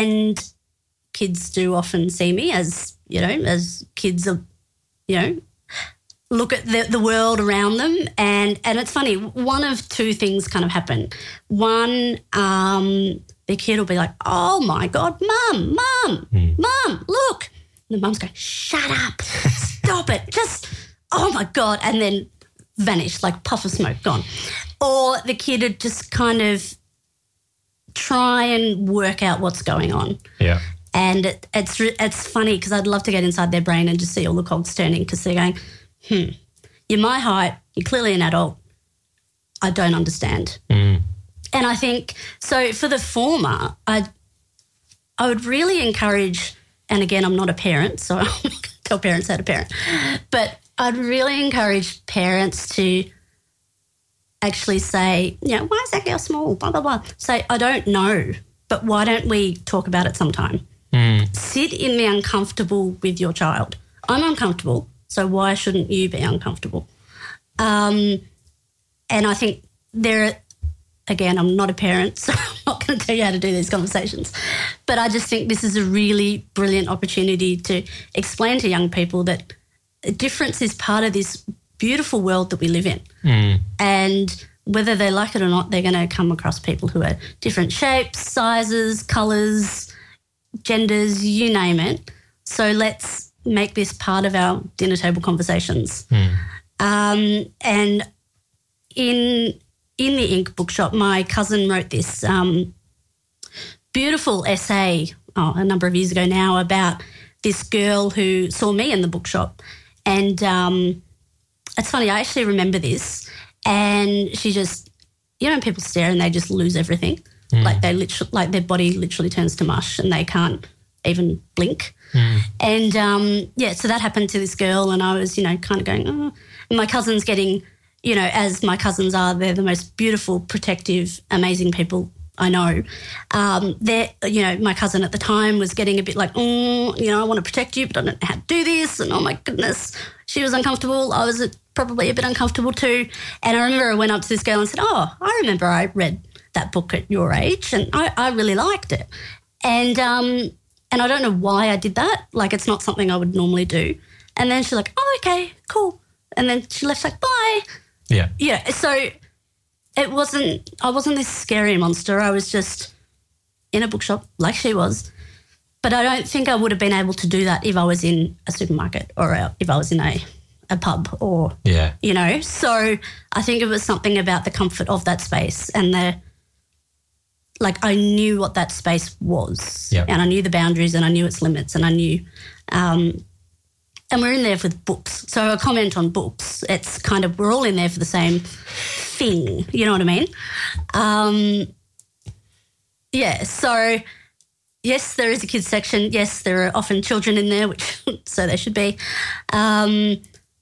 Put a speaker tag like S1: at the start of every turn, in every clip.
S1: And kids do often see me as, as kids are, look at the world around them. And it's funny, one of two things kind of happen. One, the kid will be like, oh, my God, Mum, look. And the mum's going, shut up, stop it, just, oh, my God, and then vanish like puff of smoke, gone. Or the kid would just kind of try and work out what's going on.
S2: Yeah.
S1: And it's funny because I'd love to get inside their brain and just see all the cogs turning because they're going, you're my height, you're clearly an adult, I don't understand. And I think, so for the former, I would really encourage, and again, I'm not a parent, so I'm not going to tell parents how to parent, but I'd really encourage parents to actually say, why is that girl small, blah, blah, blah. Say, I don't know, but why don't we talk about it sometime? Sit in the uncomfortable with your child. I'm uncomfortable, so why shouldn't you be uncomfortable? And I think again, I'm not a parent, so I'm not going to tell you how to do these conversations. But I just think this is a really brilliant opportunity to explain to young people that difference is part of this beautiful world that we live in. And whether they like it or not, they're going to come across people who are different shapes, sizes, colours, genders, you name it. So let's make this part of our dinner table conversations. And in the Ink Bookshop, my cousin wrote this beautiful essay a number of years ago now about this girl who saw me in the bookshop. And it's funny, I actually remember this, and she just, when people stare and they just lose everything, like their body literally turns to mush and they can't even blink. And, so that happened to this girl, and I was, kind of going, oh. And my cousin's getting, as my cousins are, they're the most beautiful, protective, amazing people I know. My cousin at the time was getting a bit like, I want to protect you, but I don't know how to do this. And, oh, my goodness, she was uncomfortable. I was probably a bit uncomfortable too. And I remember I went up to this girl and said, oh, I remember I read that book at your age and I really liked it. And I don't know why I did that. Like, it's not something I would normally do. And then she's like, oh, okay, cool. And then she left like, bye.
S2: Yeah.
S1: Yeah, so I wasn't this scary monster. I was just in a bookshop like she was. But I don't think I would have been able to do that if I was in a supermarket or if I was in a pub or, So I think it was something about the comfort of that space and I knew what that space was.
S2: Yep.
S1: And I knew the boundaries and I knew its limits and I knew and we're in there with books. So a comment on books, it's kind of we're all in there for the same thing, you know what I mean? So yes, there is a kids section. Yes, there are often children in there, which so they should be. But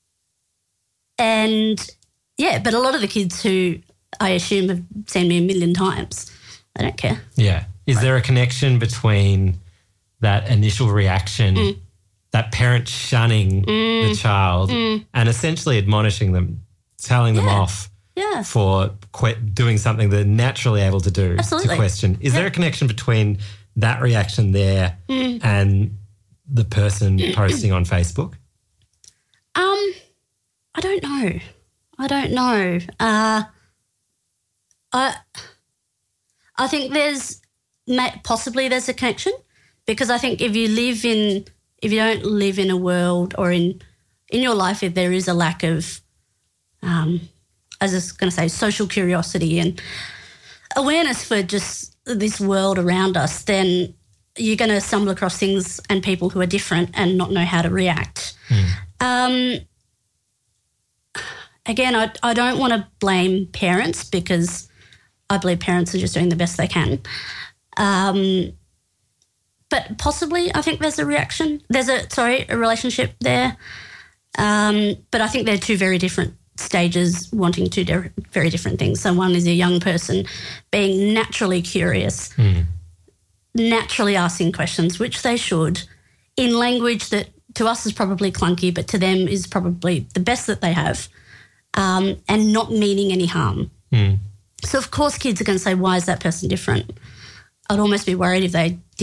S1: a lot of the kids who I assume have seen me a million times, I don't care.
S2: Yeah. Is there a connection between that initial reaction, that parent shunning the child and essentially admonishing them, telling them off for doing something they're naturally able to do to question? Is there a connection between that reaction there and the person posting on Facebook?
S1: I don't know. I think there's a connection because I think if you don't live in a world or in your life, if there is a lack of, as I was going to say, social curiosity and awareness for just this world around us, then you're going to stumble across things and people who are different and not know how to react. Again, I don't want to blame parents because I believe parents are just doing the best they can. But possibly I think there's a reaction. There's a relationship there. But I think they're two very different stages wanting two very different things. So one is a young person being naturally curious, naturally asking questions, which they should, in language that to us is probably clunky, but to them is probably the best that they have, and not meaning any harm. So, of course, kids are going to say, why is that person different? I'd almost be worried if they